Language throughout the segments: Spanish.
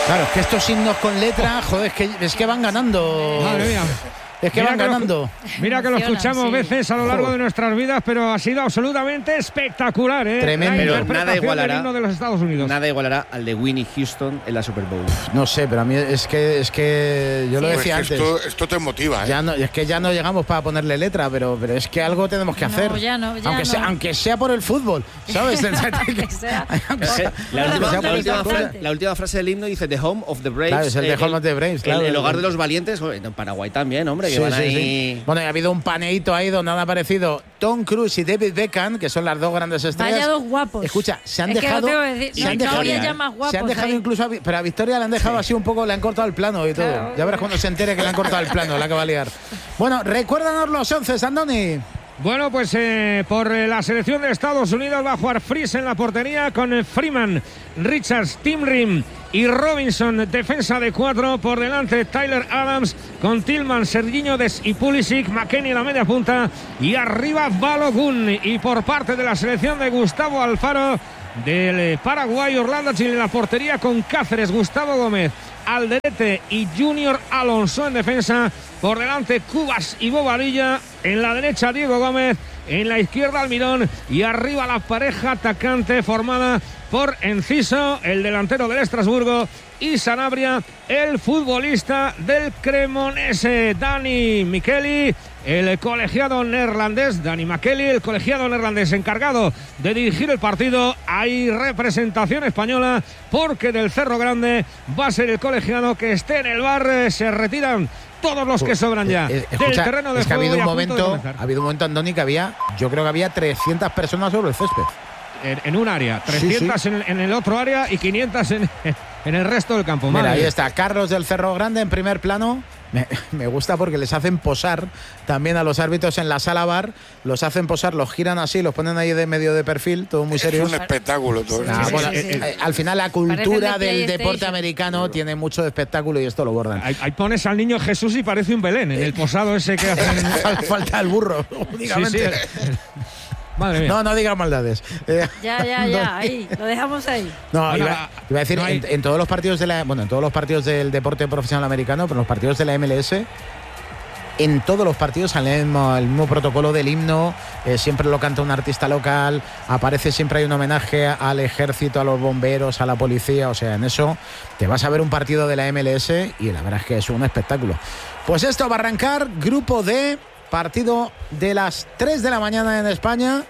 Claro, es que estos himnos con letra, joder, es que van ganando. Madre mía. Es que van ganando. Mira que lo escuchamos veces a lo largo de nuestras vidas, pero ha sido absolutamente espectacular, ¿eh? Tremendo. La interpretación del himno de los Estados Unidos. Nada igualará al de Whitney Houston en la Super Bowl. No sé, pero a mí es que yo lo decía antes. Esto te motiva, ¿eh? Ya no, es que ya no llegamos para ponerle letra, pero es que algo tenemos que hacer. Aunque sea por el fútbol, ¿sabes? La última frase del himno dice The Home of the Braves. Claro, es el The Home of the Braves, claro. El hogar de los valientes. En Paraguay también, hombre. Sí, sí. Bueno, ha habido un paneíto ahí donde han aparecido Tom Cruise y David Beckham, que son las dos grandes estrellas. Vaya dos guapos. Escucha, se han dejado incluso, pero a Victoria le han dejado así un poco, le han cortado el plano y todo. Claro. Ya verás cuando se entere que le han cortado el plano, la que va a liar. Bueno, recuérdanos los 11, Andoni. Bueno, pues por la selección de Estados Unidos va a jugar Fries en la portería con Freeman, Richards, Tim Rim y Robinson, defensa de 4. Por delante Tyler Adams con Tillman, Sergiño Des y Pulisic, McKennie en la media punta y arriba Balogun. Y por parte de la selección de Gustavo Alfaro del Paraguay, Orlando Chile en la portería con Cáceres, Gustavo Gómez, Alderete y Junior Alonso en defensa. Por delante Cubas y Bobadilla, en la derecha Diego Gómez, en la izquierda Almirón y arriba la pareja atacante formada por Enciso, el delantero del Estrasburgo, y Sanabria, el futbolista del Cremonese. Dani Micheli, el colegiado neerlandés, Dani Micheli, el colegiado neerlandés encargado de dirigir el partido. Hay representación española porque del Cerro Grande va a ser el colegiado que esté en el bar. Se retiran todos los que sobran ya del terreno de juego. Ha habido un momento, Andoni, que yo creo que había 300 personas sobre el césped. En un área, 300 en el otro área y 500 en el resto del campo. Mira, ahí está Carlos del Cerro Grande en primer plano. Me gusta porque les hacen posar también a los árbitros en la sala bar. Los hacen posar, los giran así, los ponen ahí de medio de perfil, todo muy serio. Es un espectáculo todo. Al final la cultura del deporte americano tiene mucho de espectáculo y esto lo bordan. Ahí pones al niño Jesús y parece un Belén en el posado ese que hacen. Falta el burro, únicamente. Madre mía. No digas maldades. Ya, ahí, lo dejamos ahí. No, iba a decir, en todos los partidos en todos los partidos del deporte profesional americano, pero en los partidos de la MLS, en todos los partidos el mismo protocolo del himno, siempre lo canta un artista local, aparece, siempre hay un homenaje al ejército, a los bomberos, a la policía, o sea, en eso te vas a ver un partido de la MLS y la verdad es que es un espectáculo. Pues esto va a arrancar, grupo D. Partido de las 3 de la mañana en España.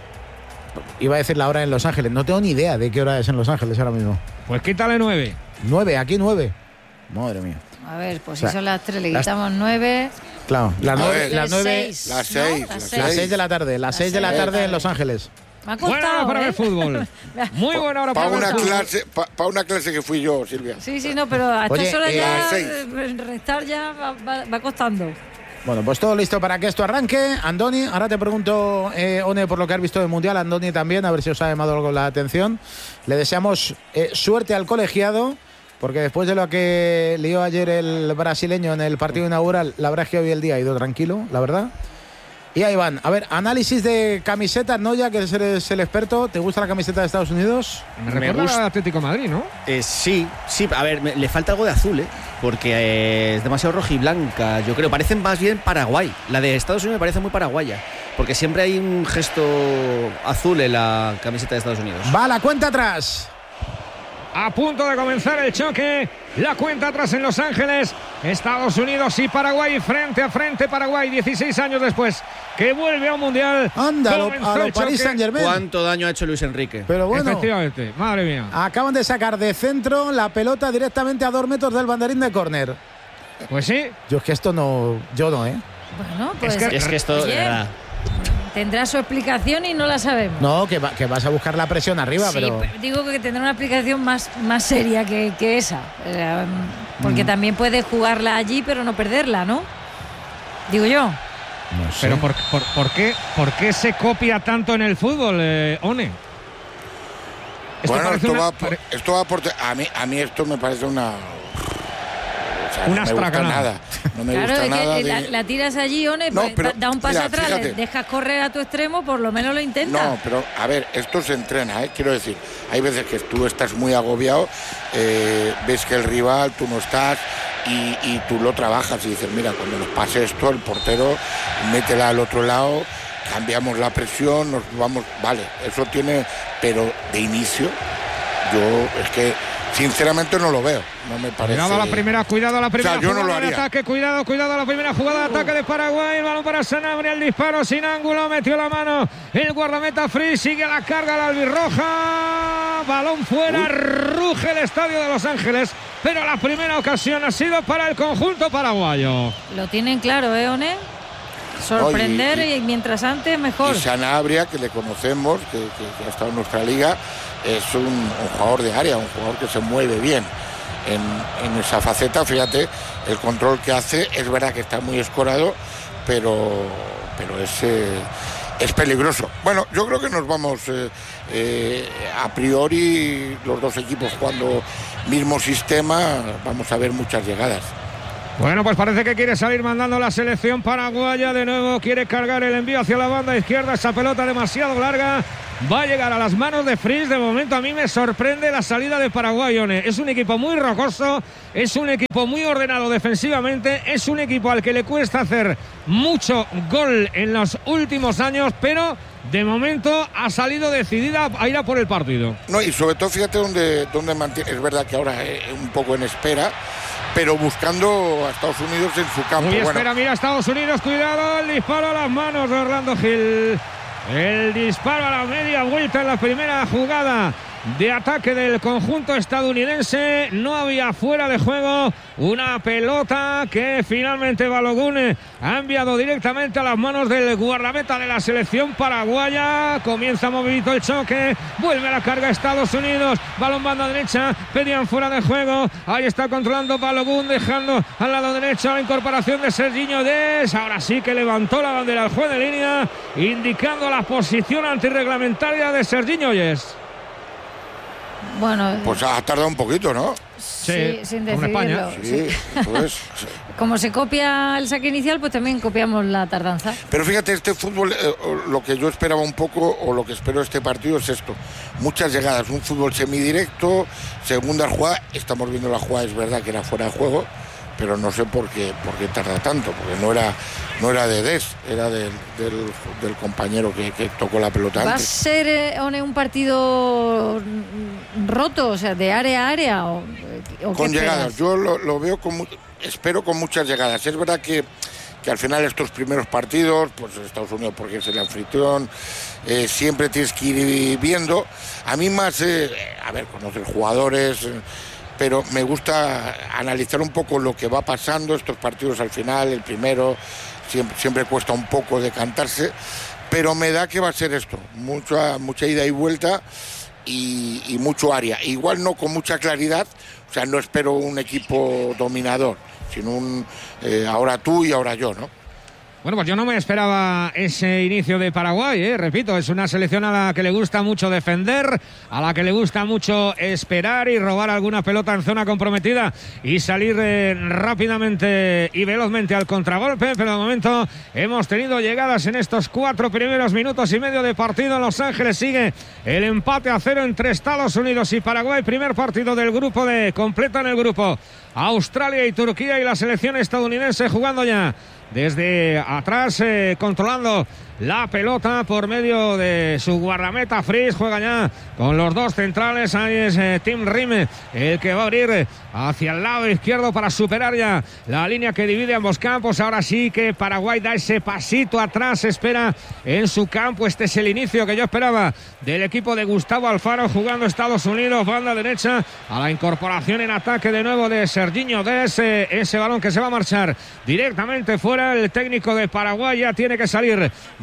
Iba a decir la hora en Los Ángeles. No tengo ni idea de qué hora es en Los Ángeles ahora mismo. Pues quítale 9. 9, aquí 9. Madre mía. A ver, pues si son las 3, le quitamos 9. Claro, las 9. Las 6 de la tarde. Las 6 de la tarde en Los Ángeles. Me ha costado, buena hora para ver fútbol. Muy buena hora para ver fútbol. Para una clase que fui yo, Silvia. Sí, no, pero a estas horas ya restar ya va costando. Bueno, pues todo listo para que esto arranque. Andoni, ahora te pregunto, One, por lo que has visto del Mundial, Andoni también, a ver si os ha llamado algo la atención. Le deseamos suerte al colegiado, porque después de lo que lió ayer el brasileño en el partido inaugural, la verdad es que hoy el día ha ido tranquilo, la verdad. Y ahí van. A ver, análisis de camisetas, ¿no? Ya que eres el experto, ¿te gusta la camiseta de Estados Unidos? Me gusta el Atlético de Madrid, ¿no? Sí. A ver, le falta algo de azul, porque es demasiado rojiblanca. Yo creo, parecen más bien Paraguay. La de Estados Unidos me parece muy paraguaya, porque siempre hay un gesto azul en la camiseta de Estados Unidos. Va la cuenta atrás. A punto de comenzar el choque, la cuenta atrás en Los Ángeles, Estados Unidos y Paraguay, frente a frente Paraguay, 16 años después, que vuelve a un Mundial. Anda, a lo Paris Saint-Germain. ¿Cuánto daño ha hecho Luis Enrique? Pero bueno, efectivamente, madre mía. Acaban de sacar de centro la pelota directamente a 2 metros del banderín de córner. Pues sí. Yo es que esto no, Bueno, pues es que esto, de verdad. Tendrá su explicación y no la sabemos. No, que vas a buscar la presión arriba, sí, pero digo que tendrá una explicación más seria que esa. Porque también puede jugarla allí, pero no perderla, ¿no? Digo yo. No sé. Pero ¿por qué se copia tanto en el fútbol, One? Esto va por... A mí esto me parece una... sea, no me gusta nada. No me claro, gusta nada que la tiras allí, One, no, pero, da un paso atrás, fíjate. le dejas correr a tu extremo, por lo menos lo intenta. No, pero a ver, esto se entrena, quiero decir, hay veces que tú estás muy agobiado, ves que el rival, tú no estás y tú lo trabajas y dices, mira, cuando nos pase esto, el portero métela al otro lado, cambiamos la presión, nos vamos, vale, eso tiene, pero de inicio, yo es que sinceramente no lo veo, no me parece. Cuidado a la primera o sea, yo no lo jugada de haría. ataque, cuidado a la primera jugada de ataque de Paraguay, el balón para Sanabria, el disparo sin ángulo, metió la mano el guardameta Fritz, sigue a la carga la albirroja, balón fuera, ruge el estadio de Los Ángeles, pero la primera ocasión ha sido para el conjunto paraguayo. Lo tienen claro, One. Sorprender y mientras antes mejor. Y Sanabria, que le conocemos, que ha estado en nuestra liga, es un jugador de área, un jugador que se mueve bien en esa faceta. Fíjate, el control que hace, es verdad que está muy escorado, pero es peligroso. Bueno, yo creo que nos vamos a priori, los dos equipos jugando mismo sistema, vamos a ver muchas llegadas. Bueno, pues parece que quiere salir mandando la selección paraguaya. De nuevo quiere cargar el envío hacia la banda izquierda. Esa pelota demasiado larga va a llegar a las manos de Fritz. De momento a mí me sorprende la salida de Paraguay, One. Es un equipo muy rocoso, es un equipo muy ordenado defensivamente, es un equipo al que le cuesta hacer mucho gol en los últimos años, pero de momento ha salido decidida a ir a por el partido. No, y sobre todo fíjate dónde mantiene. Es verdad que ahora un poco en espera, pero buscando a Estados Unidos en su campo. Espera, mira Estados Unidos, cuidado, el disparo a las manos de Orlando Gil. El disparo a la media vuelta en la primera jugada de ataque del conjunto estadounidense. No había fuera de juego, una pelota que finalmente Balogun ha enviado directamente a las manos del guardameta de la selección paraguaya. Comienza movidito el choque, vuelve a la carga Estados Unidos, balón banda derecha, pedían fuera de juego, ahí está controlando Balogun, dejando al lado derecho la incorporación de Serginho Dest. Ahora sí que levantó la bandera al juez de línea, indicando la posición antirreglamentaria de Serginho Dest. Bueno, pues ha tardado un poquito, ¿no? Sí, sin decidirlo. Sí, pues. Como se copia el saque inicial, pues también copiamos la tardanza. Pero fíjate, este fútbol, lo que yo esperaba un poco, o lo que espero de este partido es esto. Muchas llegadas, un fútbol semidirecto, segunda jugada, estamos viendo la jugada, es verdad que era fuera de juego, pero no sé por qué tarda tanto, porque no era de Dest, era del compañero que tocó la pelota antes. ¿Va a ser un partido roto, o sea, de área a área? ¿O con llegadas, yo lo veo espero con muchas llegadas. Es verdad que al final estos primeros partidos, pues Estados Unidos porque es el anfitrión, siempre tienes que ir viendo. A mí más, conocer jugadores, pero me gusta analizar un poco lo que va pasando estos partidos al final. El primero siempre cuesta un poco decantarse, pero me da que va a ser esto, mucha ida y vuelta y mucho área. Igual no con mucha claridad, o sea, no espero un equipo dominador, sino ahora tú y ahora yo, ¿no? Bueno, pues yo no me esperaba ese inicio de Paraguay, repito, es una selección a la que le gusta mucho defender, a la que le gusta mucho esperar y robar alguna pelota en zona comprometida y salir rápidamente y velozmente al contragolpe, pero de momento hemos tenido llegadas en estos 4 primeros minutos y medio de partido. En Los Ángeles sigue el empate a 0 entre Estados Unidos y Paraguay, primer partido del grupo D, completan el grupo Australia y Turquía, y la selección estadounidense jugando ya desde atrás, controlando la pelota por medio de su guardameta Fritz. Juega ya con los dos centrales. Ahí es Tim Rim el que va a abrir hacia el lado izquierdo para superar ya la línea que divide ambos campos. Ahora sí que Paraguay da ese pasito atrás, espera en su campo. Este es el inicio que yo esperaba del equipo de Gustavo Alfaro jugando Estados Unidos, banda derecha, a la incorporación en ataque de nuevo de Serginho Dest. Ese balón que se va a marchar directamente fuera. El técnico de Paraguay ya tiene que salir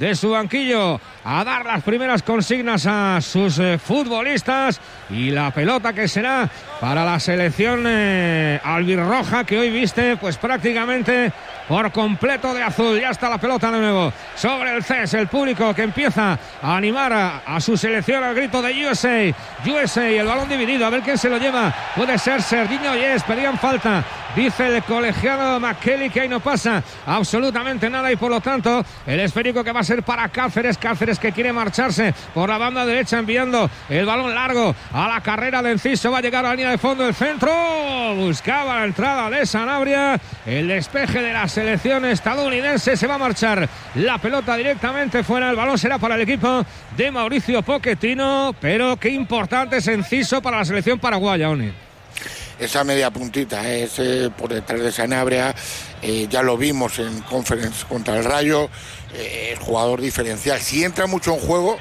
de su banquillo a dar las primeras consignas a sus futbolistas, y la pelota que será para la selección albirroja, que hoy viste pues prácticamente por completo de azul. Ya está la pelota de nuevo sobre el CES, el público que empieza a animar a su selección al grito de USA, USA, el balón dividido, a ver quién se lo lleva. Puede ser Serginho Yes, pedían falta, dice el colegiado McKelly, que ahí no pasa absolutamente nada, y por lo tanto el esférico que va a ser para Cáceres que quiere marcharse por la banda derecha, enviando el balón largo a la carrera de Enciso. Va a llegar a la línea de fondo, el centro, buscaba la entrada de Sanabria, el despeje de la selección estadounidense. Se va a marchar la pelota directamente fuera, el balón será para el equipo de Mauricio Pochettino, pero qué importante es Enciso para la selección paraguaya, Oni. Esa media puntita es por detrás de Sanabria, ya lo vimos en Conference contra el Rayo, es jugador diferencial. Si entra mucho en juego,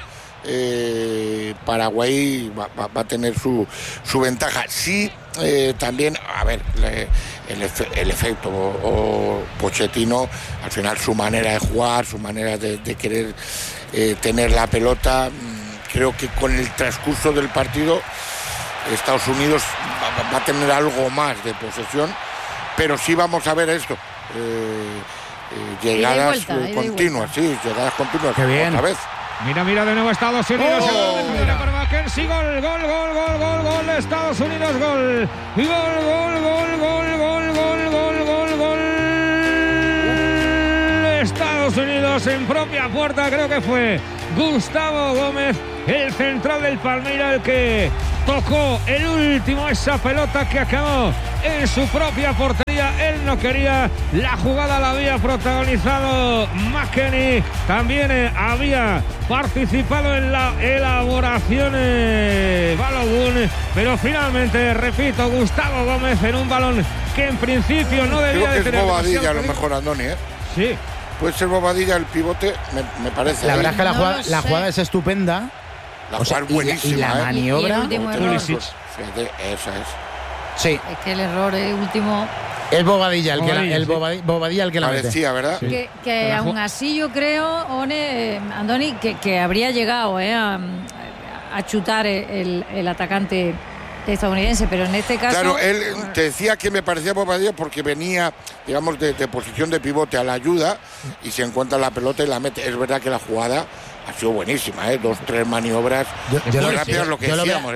Paraguay va a tener su ventaja. Sí, también, a ver, el efecto o Pochettino, al final su manera de jugar, su manera de querer tener la pelota, creo que con el transcurso del partido Estados Unidos va a tener algo más de posesión, pero sí vamos a ver esto, llegadas continuas, sí, llegadas continuas. Qué bien. Otra vez. Mira de nuevo Estados Unidos. Para Mackenzie, gol de Estados Unidos, gol Estados Unidos en propia puerta. Creo que fue Gustavo Gómez, el central del Palmeiras, el que tocó el último esa pelota que acabó en su propia portería. Él no quería, la jugada la había protagonizado McKennie, también había participado en la elaboración Balogun, pero finalmente, repito, Gustavo Gómez en un balón que en principio no debía de tener. Creo que es Bobadilla a lo mejor, Andoni, ¿eh? Sí. Puede ser Bobadilla el pivote, me parece. La verdad es que la jugada es estupenda. La jugada es buenísima. Y la maniobra. Pulisic. Esa es. Sí. Es que el error último. Es Bobadilla el que la mete. Parecía, ¿verdad? Sí. Que aún así yo creo, Andoni, que habría llegado a chutar el atacante estadounidense, pero en este caso... Claro, él te decía que me parecía Bobadilla porque venía, digamos, de posición de pivote a la ayuda y se encuentra la pelota y la mete. Es verdad que la jugada ha sido buenísima, 2-3 maniobras muy rápidas, lo que decíamos.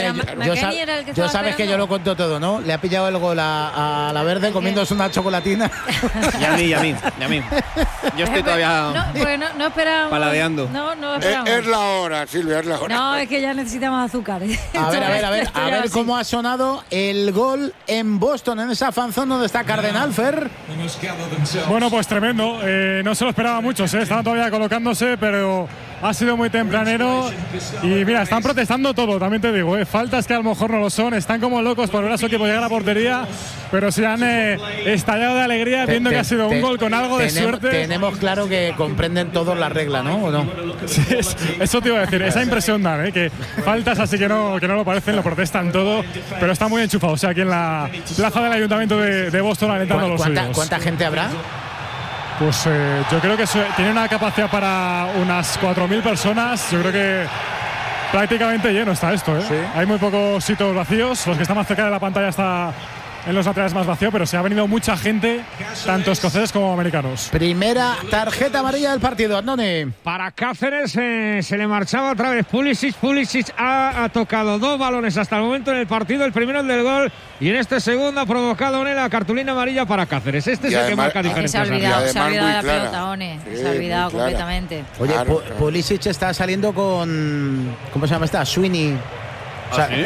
Yo sabes que yo lo cuento todo, ¿no? Le ha pillado el gol a la Verde comiéndose una chocolatina. Y a mí. Yo estoy todavía no esperábamos, paladeando. No esperábamos. Es la hora, Silvia, es la hora. No, es que ya necesitamos azúcar. A ver cómo ha sonado el gol en Boston, en esa fanzón donde está Cardenal, Fer. Bueno, pues tremendo. No se lo esperaba muchos, estaban todavía colocándose, pero ha sido muy tempranero. Y mira, están protestando todo, también te digo. Faltas que a lo mejor no lo son. Están como locos por ver a su equipo llegar a la portería, pero se han estallado de alegría viendo que ha sido un gol con algo de suerte. Tenemos claro que comprenden todos la regla, ¿no? ¿O no? Sí, eso te iba a decir. Esa impresión dan, que faltas así que no lo parecen, lo protestan todo, pero está muy enchufado. O sea, aquí en la plaza del Ayuntamiento de Boston alentando a los suyos. ¿Cuánta gente habrá? Pues yo creo que tiene una capacidad para unas 4.000 personas. Yo creo que prácticamente lleno está esto, ¿Sí? Hay muy pocos sitios vacíos. Los que están más cerca de la pantalla está en los laterales más vacío, pero se ha venido mucha gente, tanto escoceses como americanos. Primera tarjeta amarilla del partido, Andoni. Para Cáceres se le marchaba otra vez Pulisic ha tocado 2 balones hasta el momento en el partido, el primero el del gol, y en este segundo ha provocado la cartulina amarilla para Cáceres. Este es el que marca diferencia. Se ha olvidado de la pelota, One. Sí, se ha olvidado completamente. Oye, claro. Pulisic está saliendo con... ¿Cómo se llama esta? Sweeney. O sea,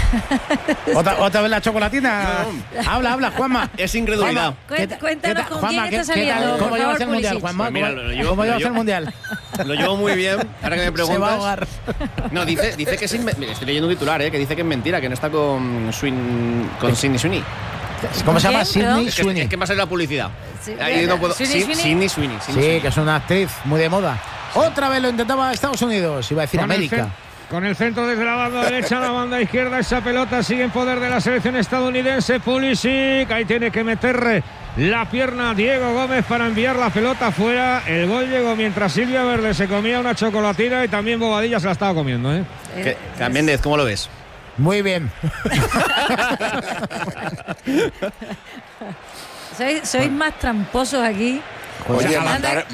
¿Otra vez la chocolatina? No. Habla, Juanma. Es incredulidad. Cuéntanos con quién está saliendo. ¿Cómo llevas el Mundial, Juanma? ¿Cómo llevas el Mundial? Lo llevo muy bien. Ahora que me preguntas. Se va a ahogar. No, dice que estoy leyendo un titular, que dice que es mentira, que no está con Sydney Sweeney. ¿Cómo se llama? Sydney Sweeney. Es que va a ser la publicidad. Sí, ahí no puedo. Sydney Sweeney. Sí, que es una actriz muy de moda. Otra vez lo intentaba Estados Unidos, iba a decir América. Con el centro desde la banda derecha a la banda izquierda, esa pelota sigue en poder de la selección estadounidense. Pulisic, ahí tiene que meter la pierna Diego Gómez para enviar la pelota fuera. El gol llegó mientras Silvia Verde se comía una chocolatina y también Bobadilla se la estaba comiendo, ¿eh? Méndez, ¿cómo lo ves? Muy bien. Sois más tramposos aquí. Oye, mandar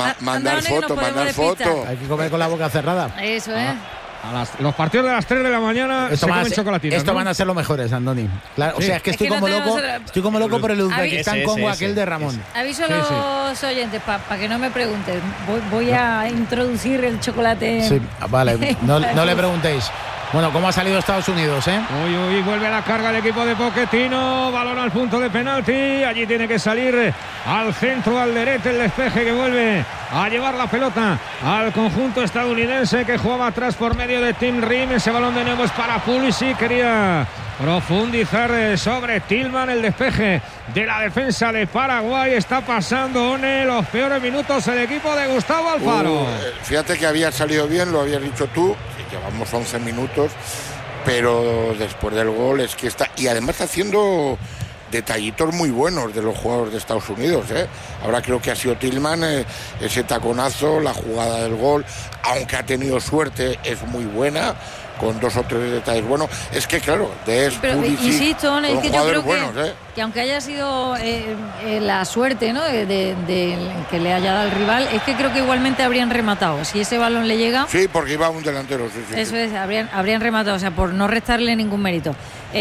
foto. Hay que comer con la boca cerrada. Eso es. Los partidos de las 3 de la mañana se comen chocolatinas. Esto ¿no? van a ser los mejores, Andoni. Claro, Sí. O sea, es que estoy como loco por el Uzbekistán Congo aquel de Ramón. Aviso a los oyentes para que no me pregunten. Voy a introducir el chocolate. Sí, vale, no le preguntéis. Bueno, ¿cómo ha salido Estados Unidos, eh? Uy, vuelve a la carga el equipo de Pochettino. Balón al punto de penalti. Allí tiene que salir al centro, al derete, el despeje que vuelve a llevar la pelota al conjunto estadounidense que jugaba atrás por medio de Tim Rim. Ese balón de nuevo es para Pulisic. Quería profundizar sobre Tillman. El despeje de la defensa de Paraguay. Está pasando, One, los peores minutos el equipo de Gustavo Alfaro. Fíjate que había salido bien, lo habías dicho tú. Llevamos 11 minutos, pero después del gol es que está... Y además está haciendo detallitos muy buenos de los jugadores de Estados Unidos, ¿eh? Ahora creo que ha sido Tillman, ese taconazo, la jugada del gol, aunque ha tenido suerte, es muy buena, con 2 o 3 detalles buenos. Es que claro, pero Pulisic, insisto, es que yo creo buenos, que aunque haya sido la suerte, ¿no?, de que le haya dado el rival, es que creo que igualmente habrían rematado. Si ese balón le llega... Sí, porque iba un delantero. Sí. Eso es, habrían rematado, o sea, por no restarle ningún mérito.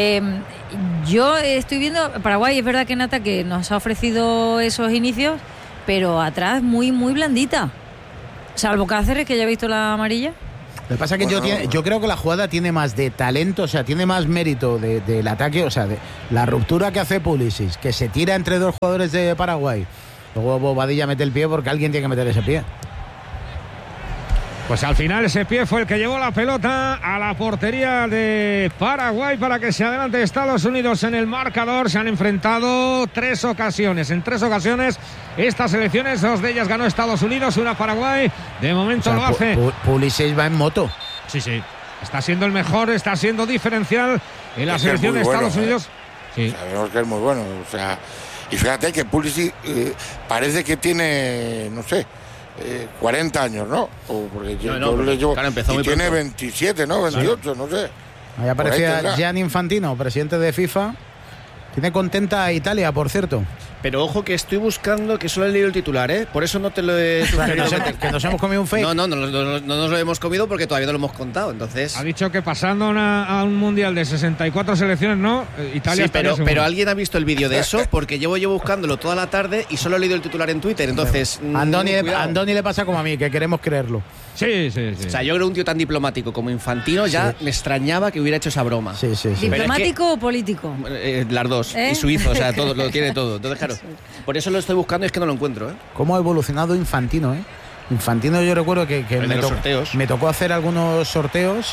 Yo estoy viendo, Paraguay es verdad que en ataque nos ha ofrecido esos inicios, pero atrás muy, muy blandita. Salvo Cáceres, que ya ha visto la amarilla. Lo que pasa es que yo creo que la jugada tiene más de talento, o sea, tiene más mérito del ataque, o sea, de la ruptura que hace Pulisic, que se tira entre 2 jugadores de Paraguay. Luego Bobadilla mete el pie porque alguien tiene que meter ese pie. Pues al final ese pie fue el que llevó la pelota a la portería de Paraguay para que se adelante Estados Unidos en el marcador. Se han enfrentado 3 ocasiones. En 3 ocasiones estas selecciones, 2 de ellas ganó Estados Unidos, una Paraguay. De momento lo hace. Pulisic va en moto. Sí. Está siendo el mejor, está siendo diferencial en la selección de Estados Unidos. Sí. Sabemos que es muy bueno. O sea, y fíjate que Pulisic parece que tiene, no sé, 40 años, ¿no? Porque yo le llevo, claro, empezó y muy tiene pronto. 27, ¿no? 28, no sé. Ahí aparecía Gianni Infantino, presidente de FIFA. Tiene contenta a Italia, por cierto. Pero ojo que estoy buscando, que solo he leído el titular, ¿eh? Por eso no te lo he sugerido. Que nos hemos comido un fake. No nos lo hemos comido porque todavía no lo hemos contado, entonces... Ha dicho que pasando a un mundial de 64 selecciones, ¿no? Italia sí, pero alguien ha visto el vídeo de eso, porque llevo buscándolo toda la tarde y solo he leído el titular en Twitter, entonces... Andoni le pasa como a mí, que queremos creerlo. Sí. O sea, yo creo que un tío tan diplomático como Infantino ya me extrañaba que hubiera hecho esa broma. Sí. ¿Diplomático o político? Las dos. Y suizo, o sea, todo, lo tiene todo. Entonces, claro, por eso lo estoy buscando y es que no lo encuentro, ¿eh? ¿Cómo ha evolucionado Infantino, eh? Infantino, yo recuerdo que me tocó hacer algunos sorteos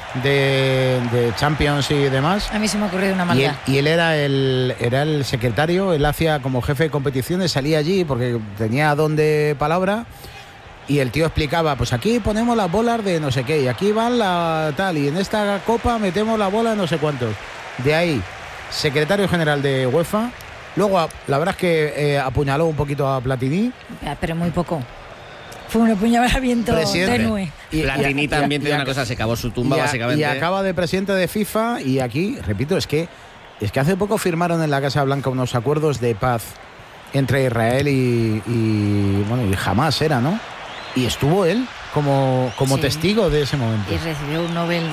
de Champions y demás. A mí se me ha ocurrido una maldad. Y él era el secretario, él hacía como jefe de competiciones, salía allí porque tenía don de palabra. Y el tío explicaba, pues aquí ponemos las bolas de no sé qué, y aquí van la tal, y en esta copa metemos la bola de no sé cuántos. De ahí, secretario general de UEFA. Luego, la verdad es que apuñaló un poquito a Platini. Pero muy poco. Fue un apuñalamiento tenue. Platini también tiene una cosa, se cavó su tumba básicamente. Y acaba de presidente de FIFA, y aquí, repito, es que hace poco firmaron en la Casa Blanca unos acuerdos de paz entre Israel y Hamás era, ¿no? Y estuvo él como testigo de ese momento. Y recibió un Nobel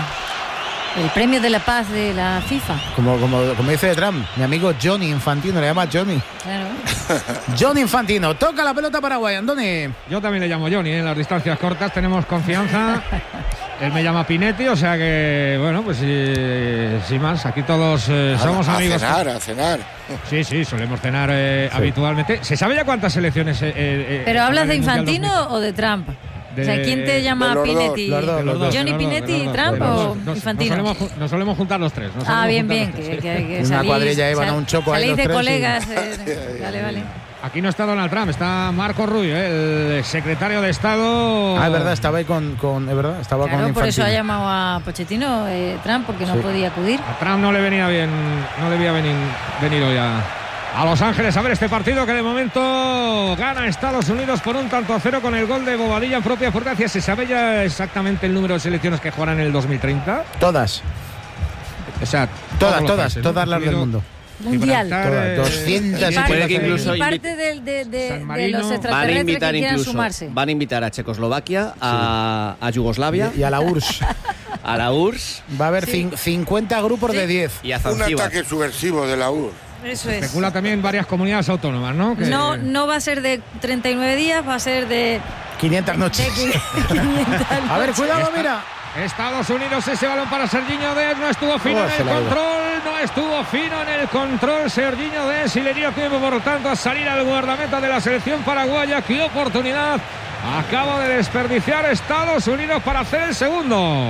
el premio de la paz de la FIFA. Como dice Trump, mi amigo Johnny Infantino, le llama Johnny. Claro. Johnny Infantino, toca la pelota Paraguay, Andoni. Yo también le llamo Johnny, en las distancias cortas tenemos confianza. Él me llama Pinetti, o sea que, bueno, pues sin más, aquí todos somos amigos. A cenar. Sí, solemos cenar habitualmente. ¿Se sabe ya cuántas selecciones? ¿Pero hablas de Infantino o de Trump? O sea, ¿quién te llama Pinetti? Los dos. ¿Johnny Pinetti, Trump o Infantino? Nos solemos juntar los tres. Bien. Que una cuadrilla iban a un choco ahí salís los de tres colegas. Vale. Aquí no está Donald Trump, está Marco Rubio, el secretario de Estado. Es verdad, estaba ahí con es verdad, estaba claro, con por eso Infantino. ha llamado a Pochettino Trump, porque no podía acudir. A Trump no le venía bien, no le había venido ya a Los Ángeles a ver este partido que de momento gana Estados Unidos por 1-0 con el gol de Bobadilla en propia puerta. ¿Se sabe ya exactamente el número de selecciones que jugarán en el 2030? Todas. O sea, Todas ¿no? las del mundo. Mundial. Gibraltar, 200 puede que incluso y parte de San Marino. los van a extraterrestres invitar que quieran incluso, sumarse. van a invitar a Checoslovaquia, a Yugoslavia, Y a la URSS. a la URSS Va a haber Sí. 50 grupos de 10. y a Un Zanzíbar. ataque subversivo de la URSS. Eso es. Especula también varias comunidades autónomas, ¿no? Que- No va a ser de 39 días, va a ser de 500 noches. 500 A ver, noches. cuidado, mira. Estados Unidos, ese balón para Serginho Dest, no estuvo fino Oh, en se el la ha ido. control, no estuvo fino en el control Serginho Dest y le dio tiempo por tanto a salir al guardameta de la selección paraguaya. ¡Qué oportunidad acaba de desperdiciar Estados Unidos para hacer el segundo!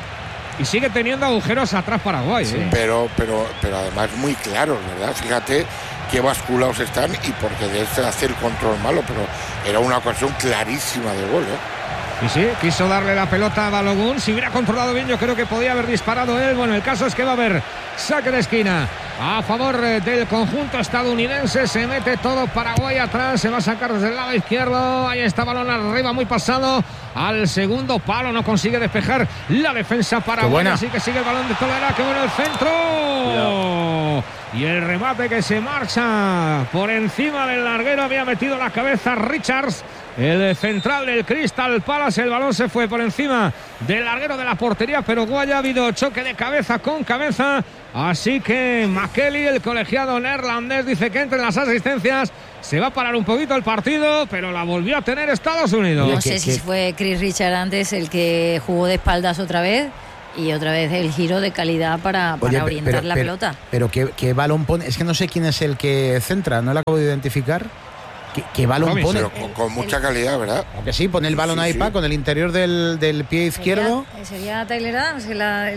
Y sigue teniendo agujeros atrás Paraguay. Pero además muy claros, ¿verdad? Fíjate qué basculados están y porque de este hacer control malo, pero era una ocasión clarísima de gol, ¿eh? Y sí, quiso darle la pelota a Balogun. Si hubiera controlado bien, yo creo que podía haber disparado él. Bueno, el caso es que va a haber saque de esquina a favor del conjunto estadounidense. Se mete todo Paraguay atrás. Se va a sacar desde el lado izquierdo. Ahí está, balón arriba, muy pasado. Al segundo palo, no consigue despejar la defensa paraguaya. Así que sigue el balón de Tolera. ¡Qué bueno el centro! Cuidado. Y el remate que se marcha por encima del larguero. Había metido la cabeza Richards, el central del Crystal Palace. El balón se fue por encima del larguero de la portería paraguaya. Ha habido choque de cabeza con cabeza. Así que McKelly, el colegiado neerlandés, dice que entre las asistencias se va a parar un poquito el partido, pero la volvió a tener Estados Unidos. No sé si fue Chris Richard antes el que jugó de espaldas otra vez. Y otra vez el giro de calidad para orientar la pelota. Pero ¿qué balón pone? Es que no sé quién es el que centra, no lo acabo de identificar. ¿Qué balón pone? Pero con mucha calidad, ¿verdad? Que sí, pone el balón ahí, con el interior del pie izquierdo. ¿Sería Tyler Adams?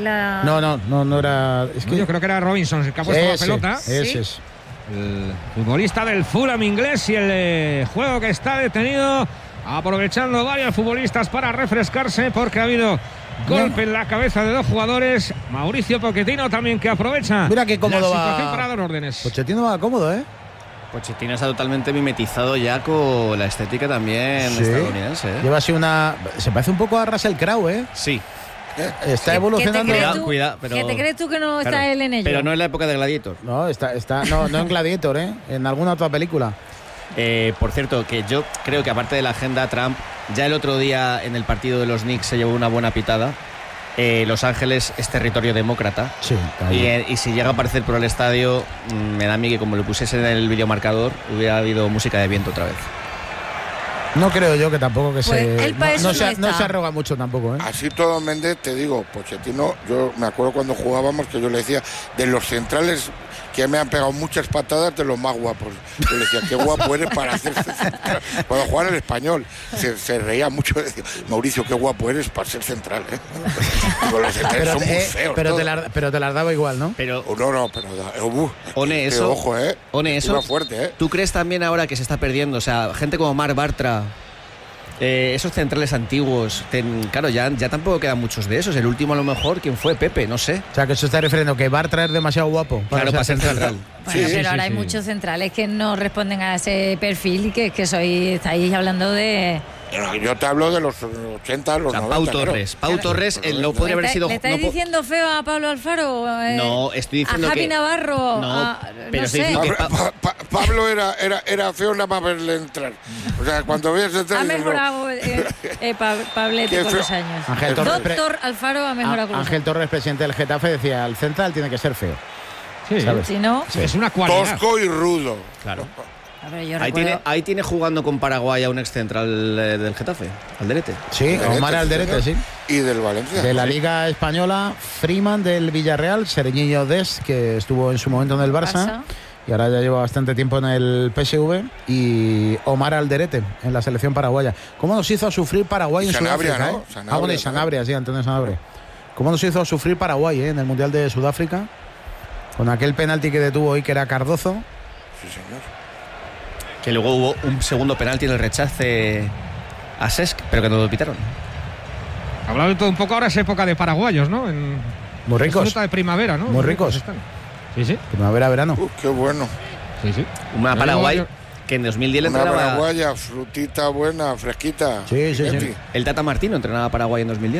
No era... Es que... Yo creo que era Robinson el que ha puesto la pelota. Ese es. El futbolista del Fulham inglés y el juego que está detenido, aprovechando varios futbolistas para refrescarse porque ha habido golpe en la cabeza de dos jugadores. Mauricio Pochettino también, que aprovecha. Mira qué cómodo la situación para dar órdenes. Pochettino va cómodo, ¿eh? Pochettino está totalmente mimetizado ya con la estética también estadounidense, ¿eh? Lleva así se parece un poco a Russell Crowe, ¿eh? Sí. Está evolucionando. Cuidado, pero... ¿Qué te crees tú que no está él en ello? Pero no en la época de Gladiator. No, no en Gladiator, ¿eh? En alguna otra película. Por cierto, que yo creo que aparte de la agenda Trump, ya el otro día en el partido de los Knicks se llevó una buena pitada. Los Ángeles es territorio demócrata. Sí, y si llega a aparecer por el estadio, me da a mí que como lo pusiese en el videomarcador, hubiera habido música de viento otra vez. No creo yo que tampoco que pues no se arroga mucho tampoco, ¿eh? Así todo, Méndez, te digo, Pochettino, yo me acuerdo cuando jugábamos que yo le decía, de los centrales que me han pegado muchas patadas, de los más guapos. Yo le decía, qué guapo eres para hacerse central. Cuando jugaba en el Español, se reía mucho. Decía, Mauricio, qué guapo eres para ser central, ¿eh? Digo, los centrales son muy feos. Pero te las daba igual, ¿no? Pero One eso. Ojo, ¿eh? One eso. Fuerte, ¿eh? ¿Tú crees también ahora que se está perdiendo? O sea, gente como Marc Bartra, esos centrales antiguos, claro, ya tampoco quedan muchos de esos. El último a lo mejor, ¿quién fue? Pepe, no sé. O sea, que eso está refiriendo que Bartra es demasiado guapo para ser central. Bueno, pero ahora hay muchos centrales que no responden a ese perfil y que estáis hablando de... Yo te hablo de los 80, los 90. Pau Torres. Claro. Pau Torres no podría haber sido... ¿Le estáis diciendo feo a Pablo Alfaro? No, estoy diciendo a Javi que... Navarro. No, pero no estoy sé. diciendo que... Pablo era feo nada más verle entrar. O sea, cuando veías entrar... Ha mejorado Pablete con los años. Doctor Alfaro ha mejorado con los años. Ángel Torres, presidente del Getafe, decía, el central tiene que ser feo. Sí, ¿sabes? Si no... Es una cualidad. Tosco y rudo. Claro. Ahí tiene jugando con Paraguay a un ex central del Getafe, Alderete. Sí, Omar Alderete, sí. Y del Valencia. De la Liga Española, Freeman del Villarreal, Serginho Dest, que estuvo en su momento en el Barça. Y ahora ya lleva bastante tiempo en el PSV. Y Omar Alderete en la selección paraguaya. ¿Cómo nos hizo sufrir Paraguay en Sudáfrica? ¿no? Sanabria, sí, Antonio Sanabria. ¿Cómo nos hizo sufrir Paraguay en el Mundial de Sudáfrica? Con aquel penalti que detuvo hoy, que era Cardozo. Sí, señor. Que luego hubo un segundo penalti en el rechace a Cesc, pero que no lo pitaron. Hablando de todo un poco, ahora es época de paraguayos, ¿no? Muy ricos. Fruta de primavera, ¿no? Muy ricos. Sí. Primavera, verano. Qué bueno. Sí. Una Paraguay que en 2010 le entrenaba... Una paraguaya, frutita buena, fresquita. Sí. El Tata Martino entrenaba a Paraguay en 2010.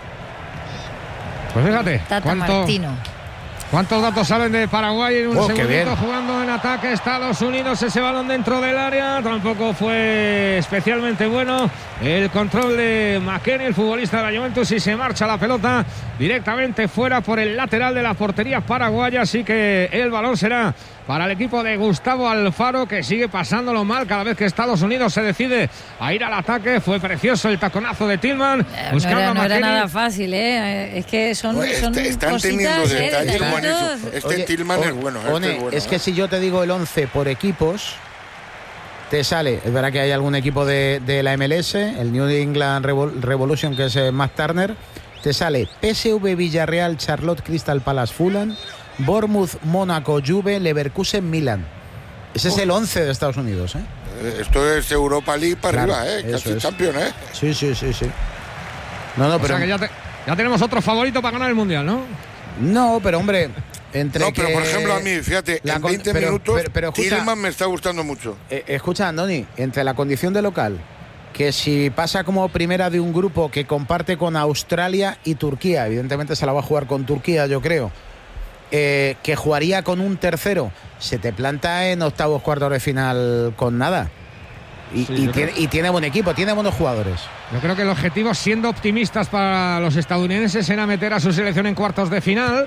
Pues fíjate. Tata Martino. ¿Cuántos datos salen de Paraguay en un segundito bien. jugando en ataque? Estados Unidos, ese balón dentro del área tampoco fue especialmente bueno. El control de McKennie, el futbolista de la Juventus, y se marcha la pelota directamente fuera por el lateral de la portería paraguaya. Así que el balón será para el equipo de Gustavo Alfaro, que sigue pasándolo mal cada vez que Estados Unidos se decide a ir al ataque. Fue precioso el taconazo de Tillman. No era nada fácil, ¿eh? Es que son están cositas, teniendo detalles detallitos. buenísimos. Tillman es bueno. Es que si yo te digo el 11 por equipos, te sale, es verdad que hay algún equipo de la MLS, el New England Revolution, que es Matt Turner, te sale PSV Villarreal, Charlotte, Crystal Palace, Fulham, Bournemouth, Mónaco, Juve, Leverkusen, Milan. Ese es el 11 de Estados Unidos, ¿eh? Esto es Europa League para claro, arriba, casi es. Champions, ¿eh? Sí. No, pero... O sea que ya tenemos otro favorito para ganar el Mundial, ¿no? No, pero hombre, entre no, pero por ejemplo a mí, fíjate, en 20 minutos Tillman me está gustando mucho. Escucha, Andoni, entre la condición de local, que si pasa como primera de un grupo que comparte con Australia y Turquía, evidentemente se la va a jugar con Turquía, yo creo, que jugaría con un tercero, se te planta en octavos, cuartos de final con nada. Y tiene buen equipo, tiene buenos jugadores. Yo creo que el objetivo, siendo optimistas para los estadounidenses, era meter a su selección en cuartos de final.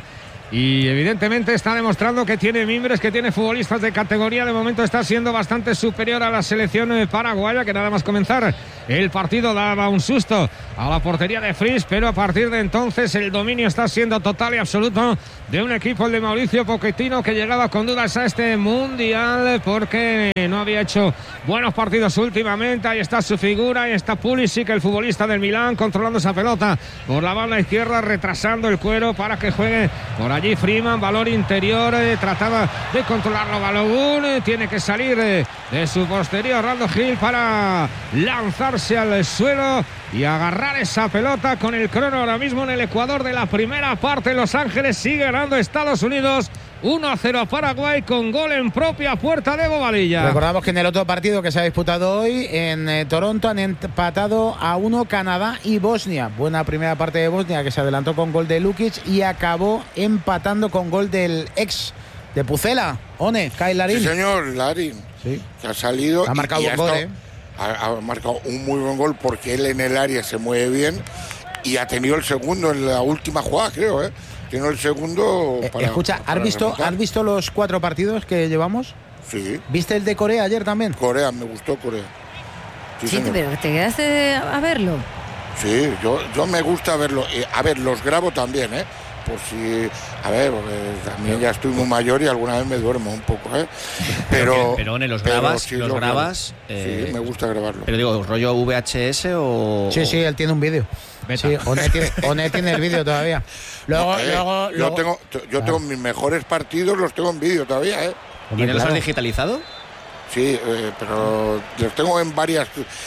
Y evidentemente está demostrando que tiene mimbres, que tiene futbolistas de categoría. De momento está siendo bastante superior a la selección paraguaya, que nada más comenzar el partido daba un susto a la portería de Fritz, pero a partir de entonces el dominio está siendo total y absoluto de un equipo, el de Mauricio Pochettino, que llegaba con dudas a este Mundial porque no había hecho buenos partidos últimamente. Ahí está su figura, ahí está Pulisic, el futbolista del Milán, controlando esa pelota por la banda izquierda, retrasando el cuero para que juegue por allí Freeman, valor interior, trataba de controlarlo Balogun, tiene que salir de su posterior Rando Gil para lanzarse al suelo y agarrar esa pelota con el crono ahora mismo en el Ecuador de la primera parte. Los Ángeles sigue ganando Estados Unidos 1-0 a Paraguay con gol en propia puerta de Bobadilla. Recordamos que en el otro partido que se ha disputado hoy en Toronto han empatado a 1 Canadá y Bosnia. Buena primera parte de Bosnia, que se adelantó con gol de Lukic y acabó empatando con gol del ex de Pucela, Kyle Larin. Sí, señor, Larin. Sí. Que ha salido. Ha marcado un gol, ha marcado un muy buen gol porque él en el área se mueve bien y ha tenido el segundo en la última jugada, creo, Tiene el segundo para... Escucha, ¿has visto los 4 partidos que llevamos? Sí. ¿Viste el de Corea ayer también? Corea, me gustó Corea. Sí, pero ¿te quedaste a verlo? Sí, yo me gusta verlo. A ver, los grabo también, por si... A ver, también ya estoy muy mayor y alguna vez me duermo un poco, Pero los grabas, sí, los grabas... sí, me gusta grabarlo. Pero digo, ¿rollo VHS o...? Sí, él tiene un vídeo. Sí, One tiene el vídeo todavía. Luego, yo tengo mis mejores partidos, los tengo en vídeo todavía, ¿Y no los has digitalizado? Sí, pero los tengo en varios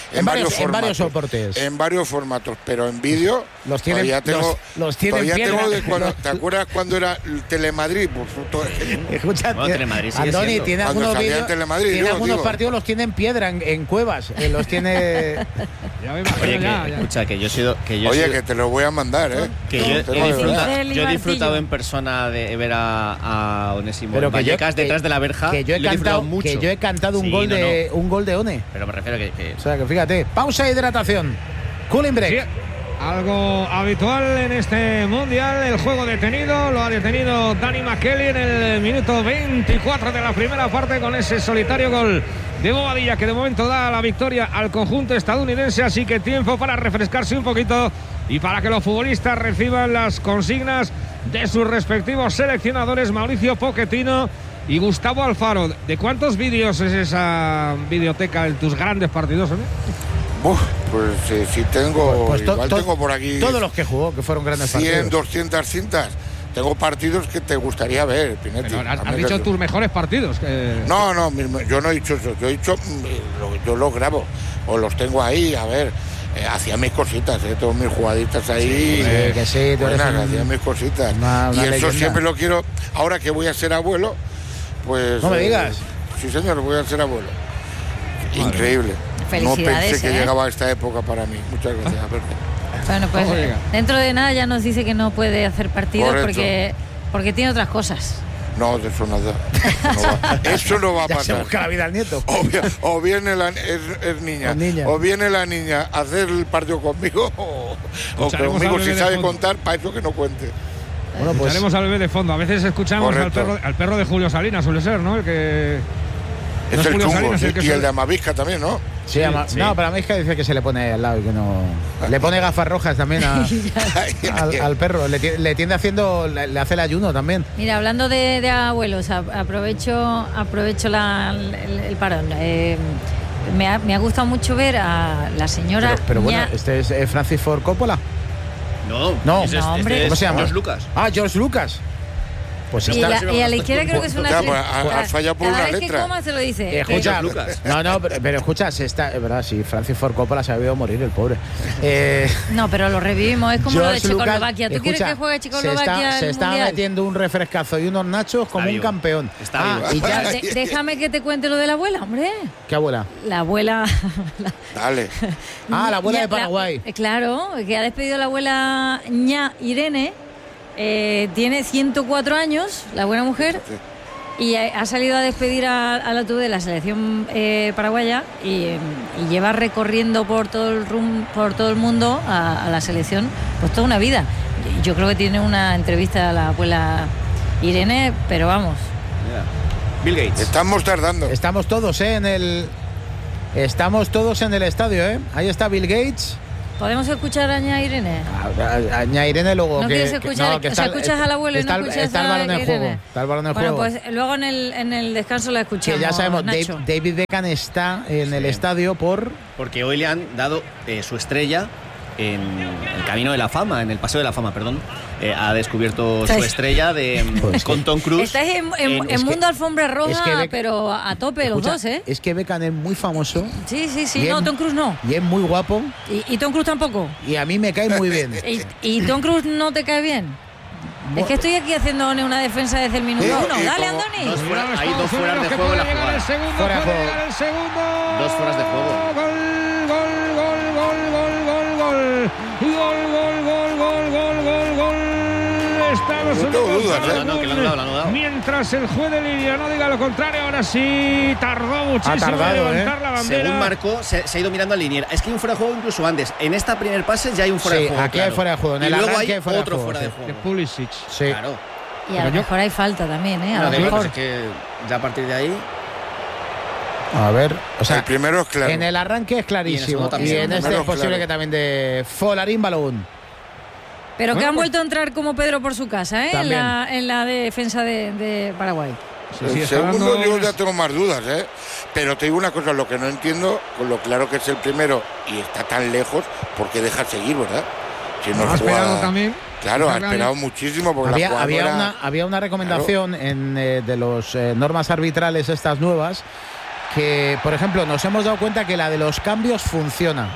soportes. En varios formatos, pero en vídeo los tienen. Los tienen piedra. ¿Te acuerdas cuando era Telemadrid? Escucha, Telemadrid sigue Andoni siendo. tiene algunos vídeos. Tiene algunos partidos, los tiene en piedra, en cuevas. Los tiene. Escucha, que yo he sido. Que te lo voy a mandar, Que yo he disfrutado en persona de ver a Onésimo Vallecas detrás de la verja. Que yo he cantado un gol de One. Pero me refiero que... O sea, que fíjate, pausa e hidratación. Cooling break. Sí, algo habitual en este Mundial, el juego detenido, lo ha detenido Danny McKelly en el minuto 24 de la primera parte con ese solitario gol de Bobadilla que de momento da la victoria al conjunto estadounidense, así que tiempo para refrescarse un poquito y para que los futbolistas reciban las consignas de sus respectivos seleccionadores, Mauricio Pochettino y Gustavo Alfaro. ¿De cuántos vídeos es esa videoteca de tus grandes partidos? Pues sí tengo, igual tengo por aquí todos los que jugó, que fueron grandes 100, partidos. 200 cintas. tengo partidos que te gustaría ver, Pinetti. Pero has dicho tus mejores partidos. No, yo no he dicho eso. Yo he dicho, yo los grabo o los tengo ahí, a ver. Hacía mis cositas, todas mis jugaditas ahí. Hacía mis cositas. Una y eso leyenda. Siempre lo quiero. Ahora que voy a ser abuelo, pues. No me digas. Sí, señor, voy a ser abuelo. Madre. Increíble. No pensé que llegaba a esta época para mí. Muchas gracias, Bueno, pues dentro de nada ya nos dice que no puede hacer partidos porque tiene otras cosas. No, de eso nada. Eso no va a pasar. Se busca la vida al nieto. O viene es niña. O viene la niña a hacer el partido conmigo o conmigo si sabe contar, para eso que no cuente. Bueno, pues escucharemos al bebé de fondo. A veces escuchamos al perro de Julio Salinas, suele ser, ¿no? El que... Es el Chungo, Salinas, y el de Amavisca también, ¿no? Sí. No, pero Amavisca dice que se le pone al lado y que no... Le pone gafas rojas también al perro. Le tiende haciendo... Le hace el ayuno también. Mira, hablando de abuelos, aprovecho el parón. Me ha gustado mucho ver a la señora... Pero bueno, ¿este es Francis Ford Coppola? No, hombre. ¿Cómo se llama? George Lucas. George Lucas. Pues y a la izquierda creo que es una... Has fallado por una letra. ¿Cómo se lo dice? Escucha, pero escucha, es verdad, si Francis Ford Coppola se ha debido morir, el pobre. No, pero lo revivimos, es como George lo de Checoslovaquia. ¿Tú quieres que juegue Checoslovaquia se está metiendo un refrescazo y unos nachos como un campeón. Está vivo. Déjame que te cuente lo de la abuela, hombre. ¿Qué abuela? La abuela... Dale. La abuela de Paraguay. Claro, que ha despedido a la abuela ña Irene. Tiene 104 años, la buena mujer, y ha salido a despedir a la TUD de la selección paraguaya y lleva recorriendo por todo el mundo a la selección pues toda una vida. Yo creo que tiene una entrevista a la abuela Irene, pero vamos. Bill Gates. Estamos tardando. Estamos todos en el estadio, Ahí está Bill Gates. ¿Podemos escuchar a Ña Irene? A Ña Irene luego ¿No quieres escuchar? Escuchas al abuelo y no escuchas está el balón en juego. Está el balón en juego. Bueno, pues luego en el descanso la escuchamos. Que ya sabemos, David Beckham está en el estadio porque hoy le han dado su estrella en el camino de la fama, en el paseo de la fama, perdón. Ha descubierto su estrella con Tom Cruise. Estáis en mundo alfombra roja, pero a tope los dos, ¿eh? Es que Beckham es muy famoso. Sí, no, Tom Cruise no. Y es muy guapo. ¿Y Tom Cruise tampoco? Y a mí me cae muy bien. ¿Y Tom Cruise no te cae bien? Es que estoy aquí haciendo una defensa desde el minuto 1. Dale, Andoni. Hay dos fueras de juego en la jugada. Fuera de juego. Dos fueras de juego. Gol. Estados Unidos. No, que lo han dado. Mientras el juez de línea no diga lo contrario, ahora sí tardó muchísimo en levantar la bandera. Según marcó, se ha ido mirando al linier. Es que hay un fuera de juego incluso antes. En esta primer pase ya hay un fuera de juego. Aquí hay fuera de juego. En y el luego hay otro fuera de juego. De Pulisic. Sí. Claro. Y a lo mejor hay falta también, ¿eh? A lo mejor. Es que ya a partir de ahí... A ver, o sea, el primero es claro. En el arranque es clarísimo. Y en este es posible que también de Folarín Balón. Pero que han vuelto a entrar como Pedro por su casa, en la defensa de Paraguay. El segundo yo ya tengo más dudas, pero te digo una cosa, lo que no entiendo, con lo claro que es el primero y está tan lejos, ¿por qué deja seguir, verdad? Si no ha esperado también. Claro, ha esperado muchísimo. Porque había una recomendación de los normas arbitrales estas nuevas, que por ejemplo nos hemos dado cuenta que la de los cambios funciona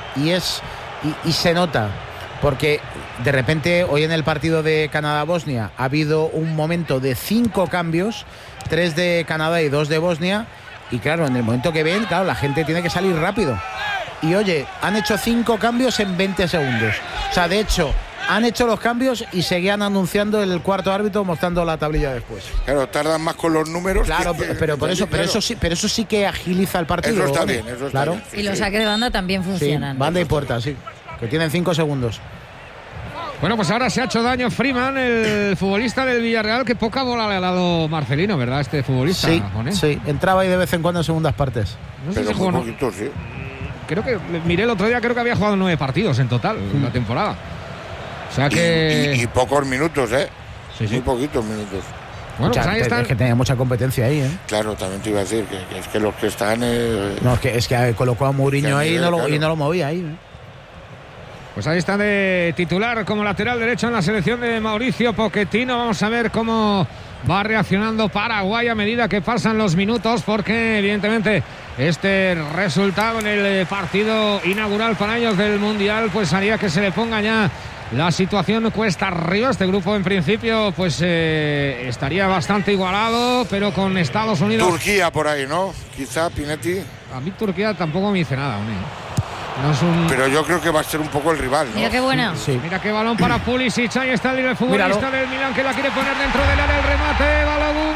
y se nota. Porque de repente hoy en el partido de Canadá-Bosnia ha habido un momento de 5 cambios, 3 de Canadá y 2 de Bosnia, y claro, en el momento que ven, la gente tiene que salir rápido. Y oye, han hecho 5 cambios en 20 segundos. O sea, de hecho, han hecho los cambios y seguían anunciando el cuarto árbitro mostrando la tablilla después. Claro, tardan más con los números. Claro, pero eso sí que agiliza el partido. Eso está bien, eso está bien. Y los saques de banda también funcionan. Sí, banda y puerta, sí. Que tienen 5 segundos. Bueno, pues ahora se ha hecho daño Freeman, el futbolista del Villarreal, que poca bola le ha dado Marcelino, ¿verdad? Este futbolista. Sí, entraba ahí de vez en cuando en segundas partes. No sé pero si muy poquito, sí. Creo que, miré el otro día, creo que había jugado 9 partidos en total en la temporada. O sea que... Y pocos minutos, Sí. Muy poquitos minutos. Bueno, pues ahí están. Es que tenía mucha competencia ahí, Claro, también te iba a decir que es que los que están... No, es que colocó a Mourinho ahí y no lo movía ahí, Pues ahí está de titular como lateral derecho en la selección de Mauricio Pochettino. Vamos a ver cómo va reaccionando Paraguay a medida que pasan los minutos, porque evidentemente este resultado en el partido inaugural para ellos del Mundial pues haría que se le ponga ya la situación cuesta arriba. Este grupo en principio pues estaría bastante igualado, pero con Estados Unidos. Turquía por ahí, ¿no? Quizá, Pinetti. A mí Turquía tampoco me dice nada, No es un... Pero yo creo que va a ser un poco el rival, ¿no? Mira qué buena. Sí. Mira qué balón para Pulisic. Ahí está el futbolista del Milán que la quiere poner dentro del área. El remate. Balón,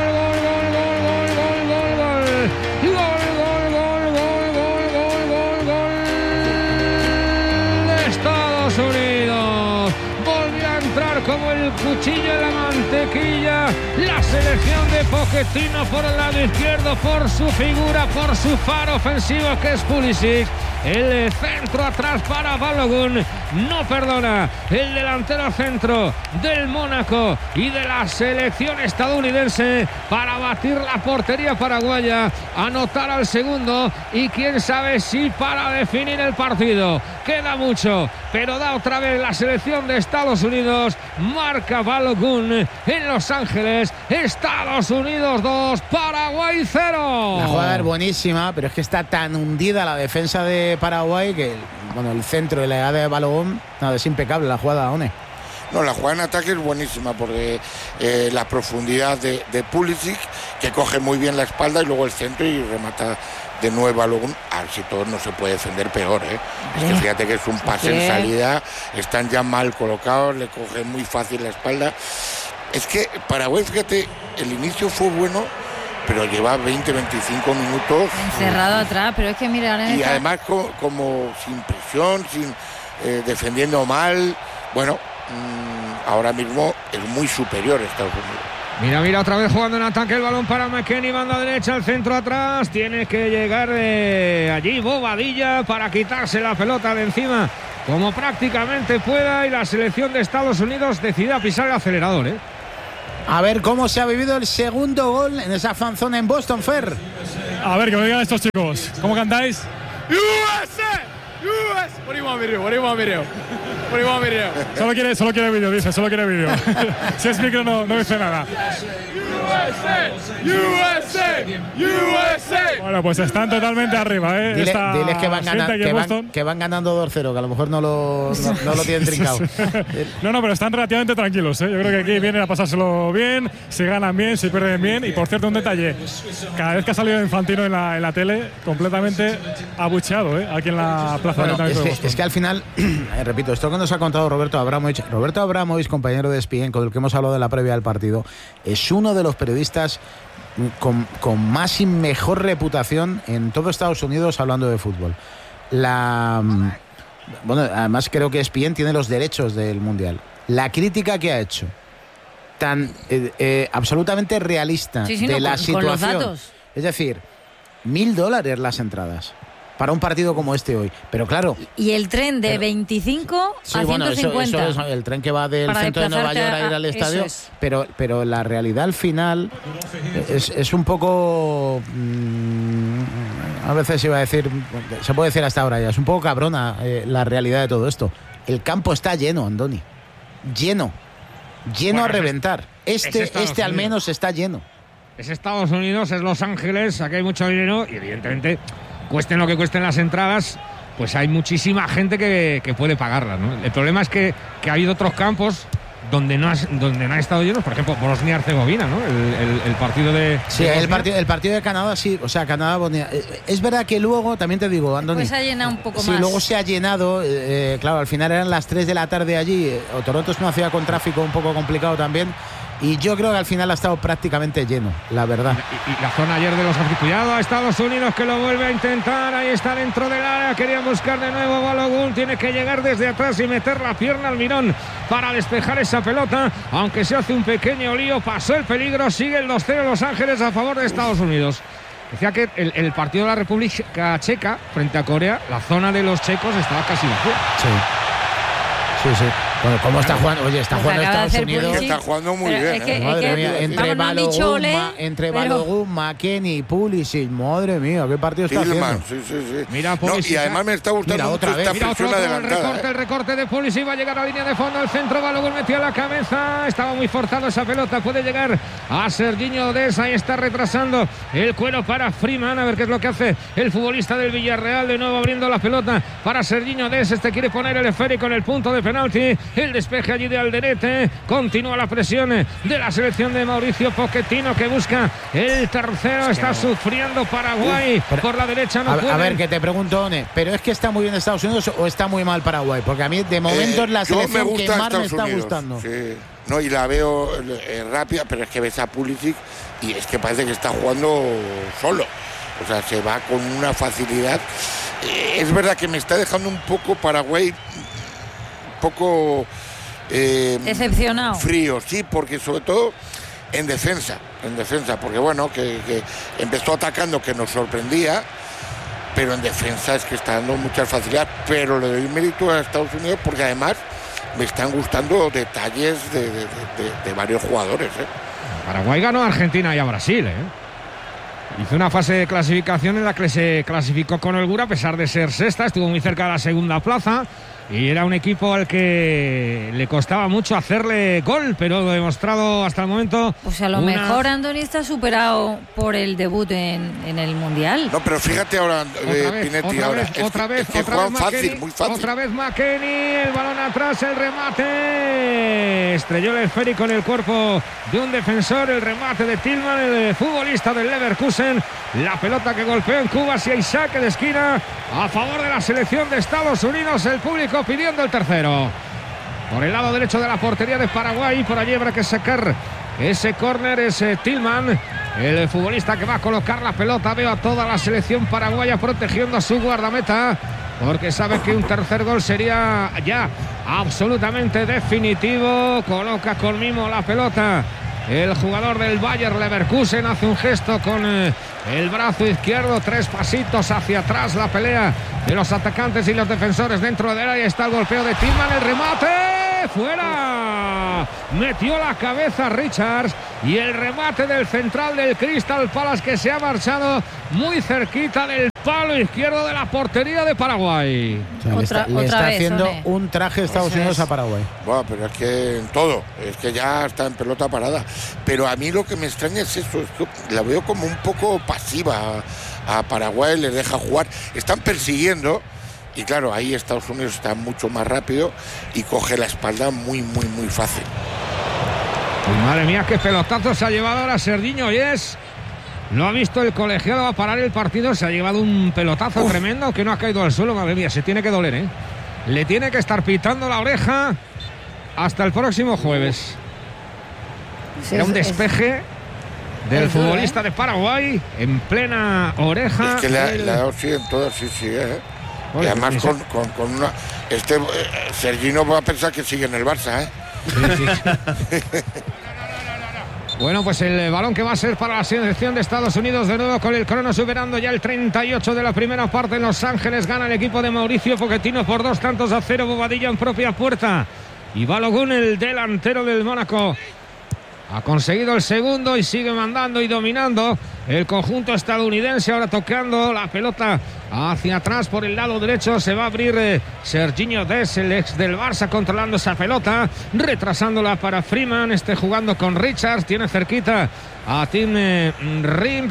gol de Estados Unidos. Volvió a entrar como el cuchillo en la mantequilla la selección de Pochettino por el lado izquierdo, por su figura, por su faro ofensivo que es Pulisic. El centro atrás para Balogun, no perdona el delantero centro del Mónaco y de la selección estadounidense para batir la portería paraguaya, anotar al segundo y quién sabe si para definir el partido. Queda mucho, pero da otra vez la selección de Estados Unidos, marca Balogun en Los Ángeles. Estados Unidos 2, Paraguay 0. La jugada es buenísima, pero es que está tan hundida la defensa de Paraguay que el centro y la llegada de Balogun, nada, es impecable la jugada, One. No, la jugada en ataque es buenísima porque la profundidad de Pulisic, que coge muy bien la espalda, y luego el centro y remata de nuevo Balogun. A ver si todo no se puede defender peor, ¿eh? Es que fíjate que es un pase en salida, están ya mal colocados, le coge muy fácil la espalda. Es que Paraguay, fíjate, el inicio fue bueno, pero lleva 20-25 minutos encerrado atrás, pero es que mira, y además como sin presión, defendiendo mal. Bueno, ahora mismo es muy superior a Estados Unidos. Mira, otra vez jugando en ataque el balón para McKennie, banda derecha, el centro atrás, tiene que llegar allí Bobadilla para quitarse la pelota de encima como prácticamente pueda, y la selección de Estados Unidos decide pisar el acelerador, ¿eh? A ver cómo se ha vivido el segundo gol en esa fanzona en Boston, Fer. A ver, que me digan estos chicos. ¿Cómo cantáis? USA! US! What do you want me to do? What do you want me to do? What do you want me to do? Solo quiere vídeo, dice, solo quiere vídeo. Si es micro no dice nada. USA! Bueno, pues están totalmente arriba, ¿eh? Diles que van ganando 2-0, que a lo mejor no lo tienen trincado. No, pero están relativamente tranquilos, ¿eh? Yo creo que aquí vienen a pasárselo bien, si ganan bien, si pierden bien. Y por cierto, un detalle, cada vez que ha salido Infantino en la tele, completamente abucheado, ¿eh? Aquí en la plaza de Boston. Es que al final, repito, esto que nos ha contado Roberto Abramovich, compañero de ESPN, con el que hemos hablado de la previa del partido, es uno de los periodistas con más y mejor reputación en todo Estados Unidos hablando de fútbol. Además creo que ESPN tiene los derechos del Mundial. La crítica que ha hecho, tan absolutamente realista de la situación. Con los datos. Es decir, $1.000 las entradas para un partido como este hoy. Pero claro... Y el tren de 25 a 150. Eso es el tren que va del centro de Nueva York a ir al estadio. Pero la realidad al final es un poco... a veces iba a decir... Se puede decir hasta ahora ya. Es un poco cabrona la realidad de todo esto. El campo está lleno, Andoni. Lleno a reventar. Este al menos está lleno. Es Estados Unidos, es Los Ángeles, aquí hay mucho dinero y evidentemente... Cuesten lo que cuesten las entradas, pues hay muchísima gente que puede pagarlas, ¿no? El problema es que ha habido otros campos donde no ha estado llenos, por ejemplo, Bosnia-Herzegovina, ¿no? El partido de... Sí, el partido de Canadá, sí, o sea, Canadá-Bosnia. Es verdad que luego, también te digo, Andoni... Pues se ha llenado un poco más. Sí, luego se ha llenado, claro, al final eran las 3 de la tarde allí, Toronto es una ciudad con tráfico un poco complicado también, y yo creo que al final ha estado prácticamente lleno, la verdad. Y la zona ayer de los cuidado a Estados Unidos, que lo vuelve a intentar. Ahí está dentro del área, querían buscar de nuevo Balogun, tiene que llegar desde atrás y meter la pierna al Mirón para despejar esa pelota, aunque se hace un pequeño lío, pasó el peligro, sigue el 2-0 Los Ángeles a favor de Estados Unidos. Decía que el partido de la República Checa frente a Corea, la zona de los checos estaba casi vacía. Sí. Bueno, ¿cómo está jugando? Oye, está jugando Estados Unidos. Está jugando muy bien. Madre mía, entre Balogun, McKennie, Pulisic, madre mía, qué partido está haciendo. Sí. Mira, Pulisic, y además me está gustando mucho esta presión adelantada. El recorte de Pulisic, va a llegar a la línea de fondo, el centro, Balogun metió la cabeza, estaba muy forzado esa pelota, puede llegar a Serginho Dest, ahí está retrasando el cuero para Freeman, a ver qué es lo que hace el futbolista del Villarreal, de nuevo abriendo la pelota para Serginho Dest, quiere poner el esférico en el punto de penalti. El despeje allí de Alderete. Continúa la presión de la selección de Mauricio Pochettino, que busca el tercero. Está sufriendo Paraguay por la derecha. No puede. A ver, que te pregunto, One, ¿pero es que está muy bien Estados Unidos o está muy mal Paraguay? Porque a mí de momento es la selección que más me está gustando. Sí. No, y la veo rápida, pero es que ves a Pulisic y es que parece que está jugando solo. O sea, se va con una facilidad. Es verdad que me está dejando un poco Paraguay poco decepcionado, frío, sí, porque sobre todo en defensa, porque bueno, que empezó atacando, que nos sorprendía, pero en defensa es que está dando mucha facilidad, pero le doy mérito a Estados Unidos porque además me están gustando detalles de varios jugadores. Paraguay ganó a Argentina y a Brasil, Hizo una fase de clasificación en la que se clasificó con holgura, a pesar de ser sexta, estuvo muy cerca de la segunda plaza. Y era un equipo al que le costaba mucho hacerle gol, pero lo demostrado hasta el momento. Pues a lo mejor Andoni está superado por el debut en el Mundial. No, pero fíjate ahora, Pinetti, otra vez fácil, muy fácil. Otra vez McKennie, el balón atrás, el remate. Estrelló el esférico en el cuerpo de un defensor, el remate de Tillman, el futbolista del Leverkusen. La pelota que golpeó en Cuba, si hay saque de esquina a favor de la selección de Estados Unidos, el público pidiendo el tercero. Por el lado derecho de la portería de Paraguay, por allí habrá que sacar ese córner, es Tillman, el futbolista que va a colocar la pelota. Veo a toda la selección paraguaya protegiendo a su guardameta, porque sabe que un tercer gol sería ya absolutamente definitivo. Coloca con mimo la pelota el jugador del Bayer Leverkusen, hace un gesto con el brazo izquierdo, 3 pasitos hacia atrás, la pelea de los atacantes y los defensores dentro del área. Está el golpeo de Tillman, el remate, fuera, metió la cabeza Richards, y el remate del central del Crystal Palace, que se ha marchado muy cerquita del palo izquierdo de la portería de Paraguay. O sea, le está haciendo un traje Estados Unidos a Paraguay. Bueno, pero es que en todo, es que ya está en pelota parada. Pero a mí lo que me extraña es eso, es que la veo como un poco pasiva a Paraguay, les deja jugar. Están persiguiendo y claro, ahí Estados Unidos está mucho más rápido y coge la espalda muy fácil. Pues madre mía, qué pelotazo se ha llevado ahora Serginho Dest. Lo ha visto el colegiado, va a parar el partido. Se ha llevado un pelotazo tremendo que no ha caído al suelo. Madre mía, se tiene que doler, Le tiene que estar pitando la oreja hasta el próximo jueves. Era un despeje del futbolista de Paraguay en plena oreja. Es que le ha dado sí en todas, sí. Y además con una... Serginho va a pensar que sigue en el Barça, Sí. Bueno, pues el balón que va a ser para la selección de Estados Unidos, de nuevo con el crono superando ya el 38 de la primera parte en Los Ángeles. Gana el equipo de Mauricio Pochettino por 2-0. Bobadilla en propia puerta. Y Balogun, el delantero del Mónaco, ha conseguido el segundo y sigue mandando y dominando el conjunto estadounidense. Ahora tocando la pelota hacia atrás por el lado derecho. Se va a abrir Serginho Dest, el ex del Barça, controlando esa pelota, retrasándola para Freeman, jugando con Richards. Tiene cerquita a Tim Rim,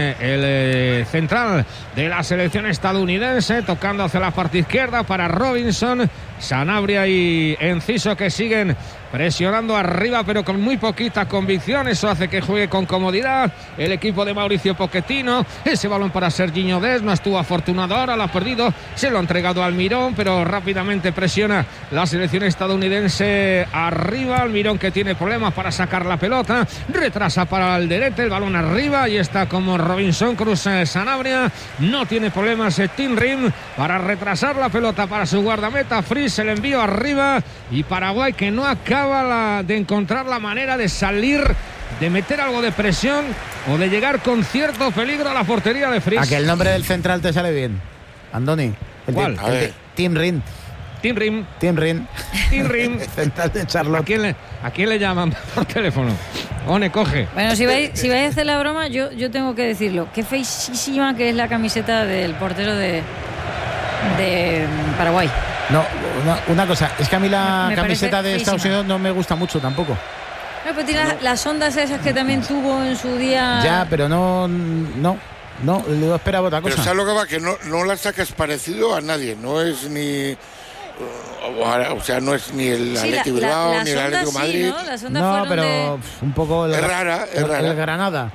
el central de la selección estadounidense, tocando hacia la parte izquierda para Robinson. Sanabria y Enciso, que siguen presionando arriba, pero con muy poquita convicción. Eso hace que juegue con comodidad el equipo de Mauricio Pochettino. Ese balón para Serginho Dest, no estuvo afortunado ahora, lo ha perdido, se lo ha entregado a Almirón, pero rápidamente presiona la selección estadounidense arriba. Almirón, que tiene problemas para sacar la pelota, retrasa para Alderete, el balón arriba, y está como Robinson Cruz. Sanabria no tiene problemas. Tim Rim para retrasar la pelota para su guardameta Fries, el envío arriba, y Paraguay, que no acaba de encontrar la manera de salir, de meter algo de presión o de llegar con cierto peligro a la portería de Fries. ¿A que el nombre del central te sale bien, Andoni? ¿Cuál? Tim Rim. Tim Rim. Central de Charlotte. ¿A quién le llaman por teléfono? One, coge. Bueno, si vais a hacer la broma, yo tengo que decirlo. Qué feísima que es la camiseta del portero de Paraguay. No, una cosa, es que a mí la camiseta de feísima. Estados Unidos no me gusta mucho tampoco. No, pero tiene las ondas esas que también tuvo en su día. Ya, pero no, yo esperaba otra cosa. Pero ¿sabes lo que va? Que no la sacas parecido a nadie, no es ni... O sea, no es ni el Athletic Bilbao, ni el Atlético Madrid. ¿no? Las ondas fueron pero un poco... Es rara. El Granada.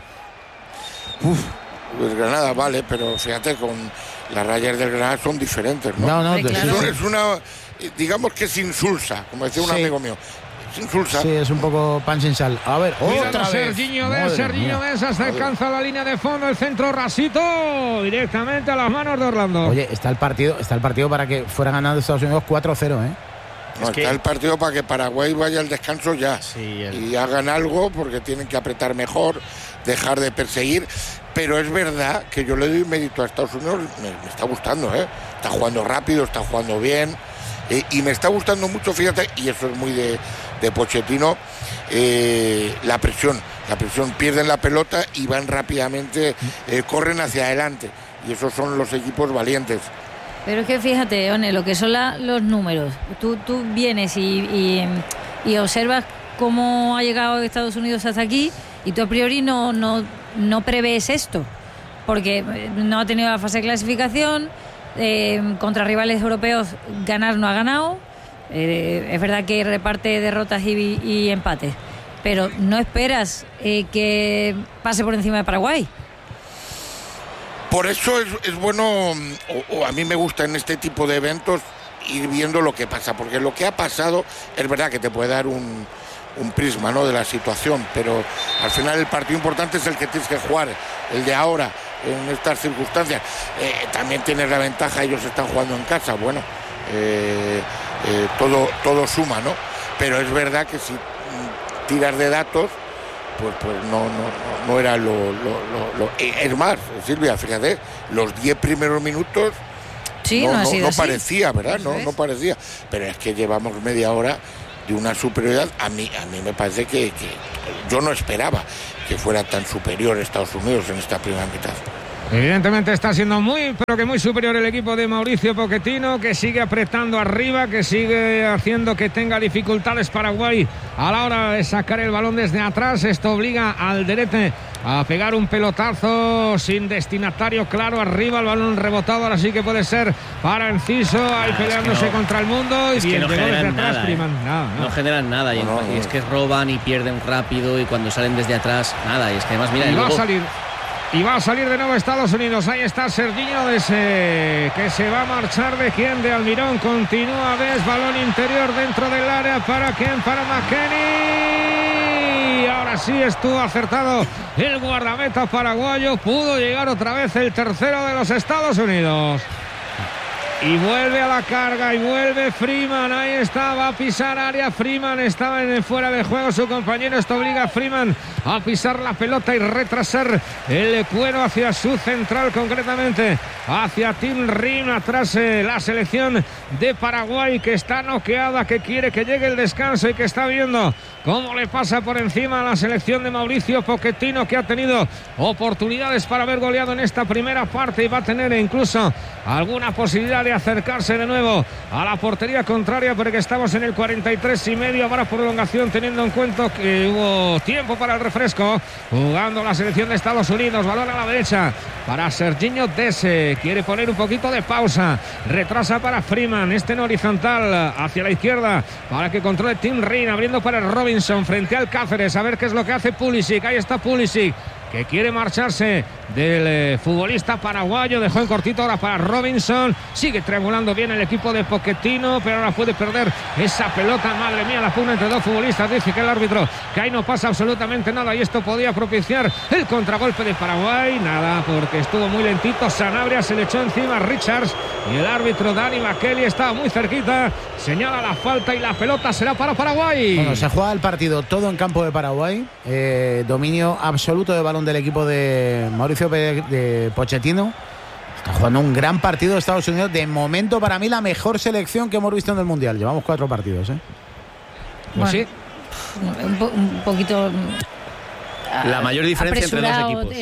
El Granada, vale, pero fíjate, con las rayas del Granada son diferentes, ¿no? No, claro. Es una... Digamos que es insulsa, como decía un amigo mío. Insulsa. Sí, es un poco pan sin sal. A ver, otra vez. Serginho Dest hasta alcanza la línea de fondo, el centro rasito directamente a las manos de Orlando. Oye, está el partido para que fuera ganando Estados Unidos 4-0, ¿eh? No, está el partido para que Paraguay vaya al descanso ya y hagan algo, porque tienen que apretar mejor, dejar de perseguir. Pero es verdad que yo le doy mérito a Estados Unidos, me está gustando, ¿eh? Está jugando rápido, está jugando bien. Y me está gustando mucho, fíjate, y eso es muy de Pochettino, la presión, pierden la pelota y van rápidamente, corren hacia adelante, y esos son los equipos valientes. Pero es que fíjate, One, lo que son los números, tú vienes y observas cómo ha llegado Estados Unidos hasta aquí, y tú a priori no prevés esto, porque no ha tenido la fase de clasificación. Contra rivales europeos ganar no ha ganado, es verdad que reparte derrotas y empates, pero no esperas que pase por encima de Paraguay. Por eso es bueno, o a mí me gusta en este tipo de eventos ir viendo lo que pasa, porque lo que ha pasado es verdad que te puede dar un prisma, ¿no?, de la situación, pero al final el partido importante es el que tienes que jugar, el de ahora, en estas circunstancias. También tienes la ventaja, ellos están jugando en casa, bueno, todo suma, ¿no? Pero es verdad que si tiras de datos, pues no era lo... Es más, Silvia, fíjate, los 10 primeros minutos no parecía, ¿verdad? No parecía, pero es que llevamos media hora de una superioridad. A mí me parece que yo no esperaba que fuera tan superior Estados Unidos en esta primera mitad. Evidentemente está siendo muy superior el equipo de Mauricio Pochettino, que sigue apretando arriba, que sigue haciendo que tenga dificultades Paraguay a la hora de sacar el balón desde atrás. Esto obliga al Derete a pegar un pelotazo sin destinatario claro arriba, el balón rebotado, ahora sí que puede ser para Enciso, ahí peleándose contra el mundo, y bien, no generan desde atrás, nada, no generan nada, y es que roban y pierden rápido, y cuando salen desde atrás, nada, y es que además, mira, y va a salir de nuevo Estados Unidos. Ahí está Serginho Dest, que se va a marchar. ¿De quién? De Almirón. Continúa Dest, balón interior dentro del área. ¿Para quién? Para McKennie. Ahora sí estuvo acertado el guardameta paraguayo. Pudo llegar otra vez el tercero de los Estados Unidos. Y vuelve a la carga, y vuelve Freeman. Ahí está, va a pisar área. Freeman estaba fuera de juego su compañero. Esto obliga a Freeman a pisar la pelota y retrasar el cuero hacia su central, concretamente hacia Tim Rim. Atrás la selección de Paraguay, que está noqueada, que quiere que llegue el descanso y que está viendo cómo le pasa por encima a la selección de Mauricio Pochettino, que ha tenido oportunidades para haber goleado en esta primera parte y va a tener incluso alguna posibilidad de acercarse de nuevo a la portería contraria, porque estamos en el 43,5. Habrá prolongación, teniendo en cuenta que hubo tiempo para el refresco. Jugando la selección de Estados Unidos, balón a la derecha para Serginho Dest, quiere poner un poquito de pausa, retrasa para Freeman, en horizontal hacia la izquierda para que controle Tim Rim, abriendo para Robinson frente al Cáceres, a ver qué es lo que hace Pulisic. Ahí está Pulisic, que quiere marcharse del futbolista paraguayo, dejó en cortito ahora para Robinson, sigue triangulando bien el equipo de Pochettino, pero ahora puede perder esa pelota. Madre mía, la pugna entre dos futbolistas, dice que el árbitro, que ahí no pasa absolutamente nada, y esto podía propiciar el contragolpe de Paraguay. Nada, porque estuvo muy lentito, Sanabria se le echó encima a Richards, y el árbitro Dani McKelly estaba muy cerquita, señala la falta y la pelota será para Paraguay. Bueno, se juega el partido todo en campo de Paraguay, dominio absoluto de balón del equipo de Mauricio de Pochettino. Está jugando un gran partido de Estados Unidos. De momento, para mí, la mejor selección que hemos visto en el Mundial. Llevamos 4 partidos, ¿eh? Pues sí. Un poquito... La mayor diferencia entre dos equipos.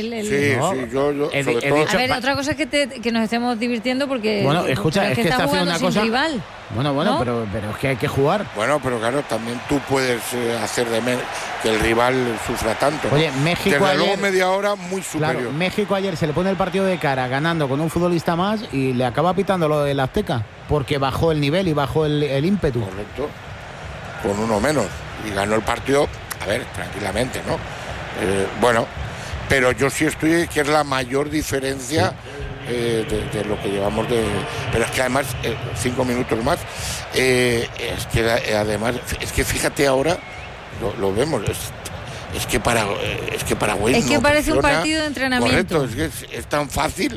A ver, otra cosa es que nos estemos divirtiendo porque... Bueno, escucha, es que está haciendo una cosa... rival. Bueno, ¿no? pero es que hay que jugar. Bueno, pero claro, también tú puedes hacer de que el rival sufra tanto, ¿no? Oye, México desde ayer, luego media hora muy superior. Claro, México ayer se le pone el partido de cara ganando con un futbolista más y le acaba pitando lo del Azteca porque bajó el nivel y bajó el ímpetu. Correcto. Con uno menos. Y ganó el partido, a ver, tranquilamente, ¿no? Bueno, pero yo sí estoy que es la mayor diferencia de lo que llevamos de... Pero es que además, 5 minutos más, es que es que fíjate ahora, lo vemos, es que Paraguay es que no parece funciona. un partido de entrenamiento. Correcto, es que es tan fácil,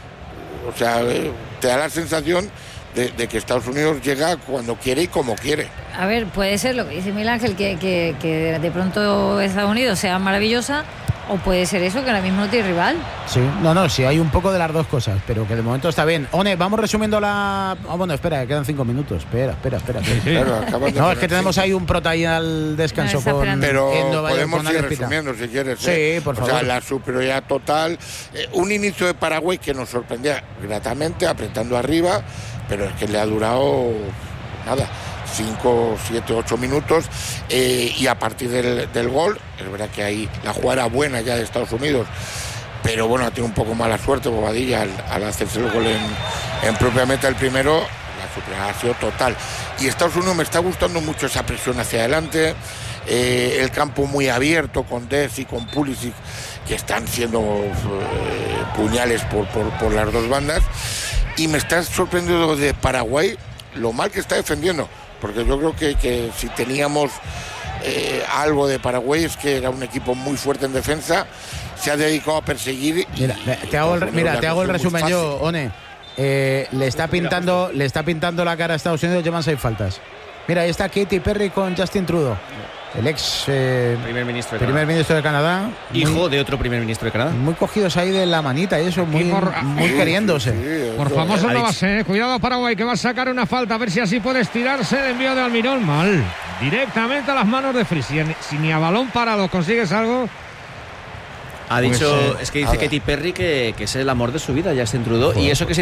o sea, te da la sensación de que Estados Unidos llega cuando quiere y como quiere. A ver, puede ser lo que dice Miguel Ángel, que de pronto Estados Unidos sea maravillosa, o puede ser eso, que ahora mismo no tiene rival. Sí, sí, hay un poco de las dos cosas, pero que de momento está bien. One, vamos resumiendo la... bueno, espera, que quedan 5 minutos. Espera. Claro, no, es que tenemos ahí un prota ahí al descanso pero Nueva York, podemos ir resumiendo si quieres. Sí, por favor. O sea, la superioridad total. Un inicio de Paraguay que nos sorprendía gratamente, apretando arriba, pero es que le ha durado nada, 5, 7, 8 minutos, y a partir del gol, es verdad que ahí la jugada era buena ya de Estados Unidos, pero bueno, ha tenido un poco mala suerte Bobadilla al hacerse el gol en propia meta el primero. La superioridad ha sido total, y Estados Unidos me está gustando mucho esa presión hacia adelante, el campo muy abierto con Dez y con Pulisic, que están siendo puñales por las dos bandas, y me está sorprendiendo de Paraguay lo mal que está defendiendo, porque yo creo que si teníamos algo de Paraguay es que era un equipo muy fuerte en defensa, se ha dedicado a perseguir. Mira, te hago el resumen yo, One. Le está pintando la cara a Estados Unidos, llevan 6 faltas. Mira, ahí está Katy Perry con Justin Trudeau, el ex primer ministro de Canadá. Hijo de otro primer ministro de Canadá. Muy cogidos ahí de la manita y eso, muy queriéndose. Por famoso no base, cuidado Paraguay, que va a sacar una falta, a ver si así puede estirarse el envío de Almirón. Mal. Directamente a las manos de Fries. Si ni a balón parado consigues algo... Ha dicho, es que dice Katy Perry que es el amor de su vida, Justin Trudeau, y eso que se